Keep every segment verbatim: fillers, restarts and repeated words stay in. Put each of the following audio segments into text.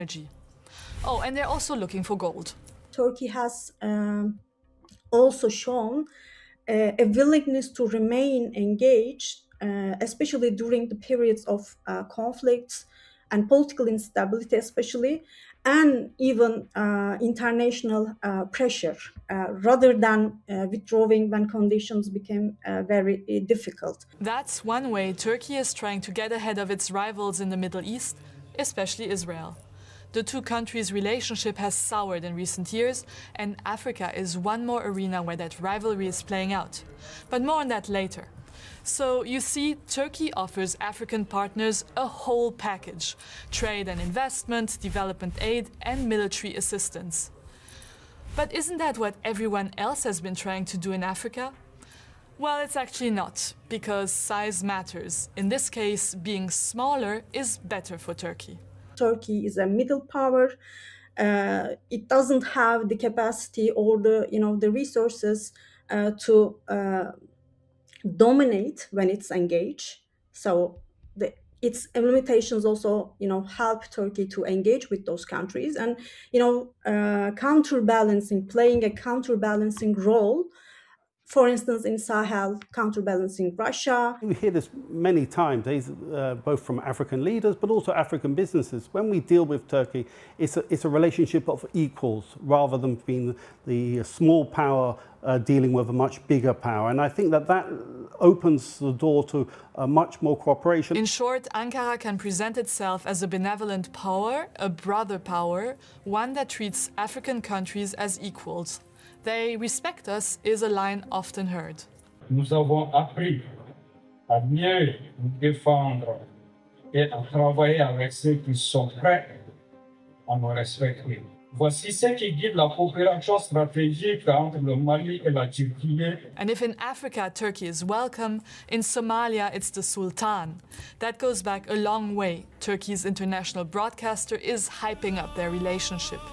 energy. Oh, and they're also looking for gold. Turkey has um, also shown uh, a willingness to remain engaged, uh, especially during the periods of uh, conflicts and political instability, especially, and even uh, international uh, pressure, uh, rather than uh, withdrawing when conditions became uh, very uh, difficult. That's one way Turkey is trying to get ahead of its rivals in the Middle East, especially Israel. The two countries' relationship has soured in recent years, and Africa is one more arena where that rivalry is playing out. But more on that later. So, you see, Turkey offers African partners a whole package: trade and investment, development aid, and military assistance. But isn't that what everyone else has been trying to do in Africa? Well, it's actually not, because size matters. In this case, being smaller is better for Turkey. Turkey is a middle power. Uh, it doesn't have the capacity or the you know the resources uh, to uh, dominate when it's engaged. So the, its limitations also you know help Turkey to engage with those countries and you know uh, counterbalancing, playing a counterbalancing role. For instance, in Sahel, counterbalancing Russia. We hear this many times, uh, both from African leaders, but also African businesses. When we deal with Turkey, it's a, it's a relationship of equals rather than being the small power uh, dealing with a much bigger power. And I think that that opens the door to uh, much more cooperation. In short, Ankara can present itself as a benevolent power, a brother power, one that treats African countries as equals. They respect us is a line often heard. Nous avons appris à mieux nous défendre et à travailler avec ceux qui sont prêts à nous respecter. Voici ce qui guide la coopération stratégique entre le Mali et la Turquie. And if in Africa Turkey is welcome, in Somalia it's the Sultan. That goes back a long way. Turkey's international broadcaster is hyping up their relationship.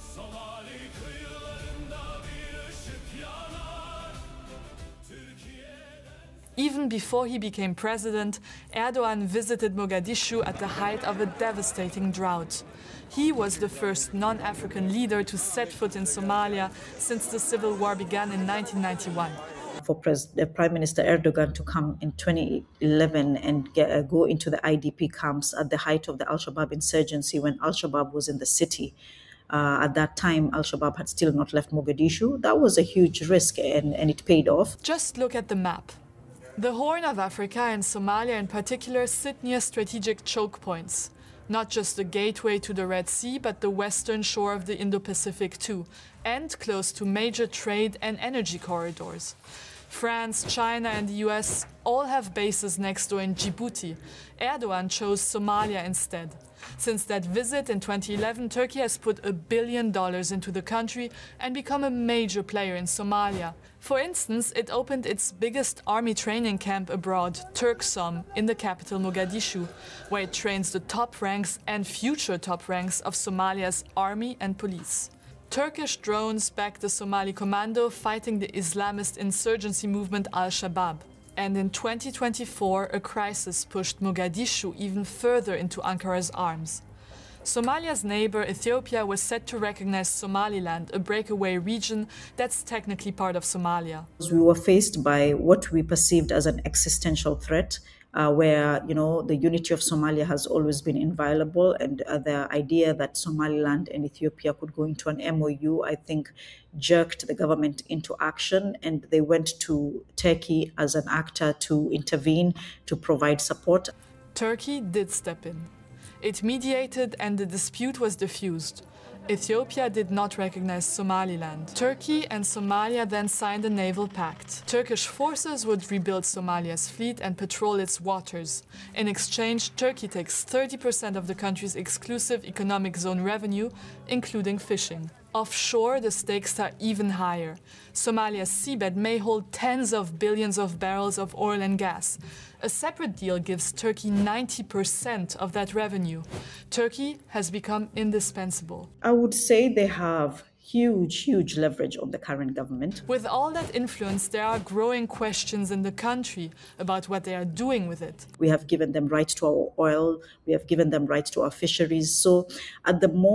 Even before he became president, Erdogan visited Mogadishu at the height of a devastating drought. He was the first non-African leader to set foot in Somalia since the civil war began in nineteen ninety-one. For Pres uh, Prime Minister Erdogan to come in twenty eleven and get, uh, go into the I D P camps at the height of the Al-Shabaab insurgency when Al-Shabaab was in the city. Uh, at that time, Al-Shabaab had still not left Mogadishu. That was a huge risk and, and it paid off. Just look at the map. The Horn of Africa and Somalia in particular sit near strategic choke points. Not just the gateway to the Red Sea, but the western shore of the Indo-Pacific too, and close to major trade and energy corridors. France, China and the U S all have bases next door in Djibouti. Erdogan chose Somalia instead. Since that visit in twenty eleven, Turkey has put a billion dollars into the country and become a major player in Somalia. For instance, it opened its biggest army training camp abroad, Turksom, in the capital Mogadishu, where it trains the top ranks and future top ranks of Somalia's army and police. Turkish drones back the Somali commando fighting the Islamist insurgency movement Al-Shabaab. And in twenty twenty-four, a crisis pushed Mogadishu even further into Ankara's arms. Somalia's neighbor Ethiopia was set to recognize Somaliland, a breakaway region that's technically part of Somalia. We were faced by what we perceived as an existential threat, uh, where you know the unity of Somalia has always been inviolable, and uh, the idea that Somaliland and Ethiopia could go into an M O U, I think, jerked the government into action, and they went to Turkey as an actor to intervene, to provide support. Turkey did step in. It mediated and the dispute was diffused. Ethiopia did not recognize Somaliland. Turkey and Somalia then signed a naval pact. Turkish forces would rebuild Somalia's fleet and patrol its waters. In exchange, Turkey takes thirty percent of the country's exclusive economic zone revenue, including fishing. Offshore, the stakes are even higher. Somalia's seabed may hold tens of billions of barrels of oil and gas. A separate deal gives Turkey ninety percent of that revenue. Turkey has become indispensable. I would say they have huge, huge leverage on the current government. With all that influence, there are growing questions in the country about what they are doing with it. We have given them rights to our oil. We have given them rights to our fisheries. So at the moment,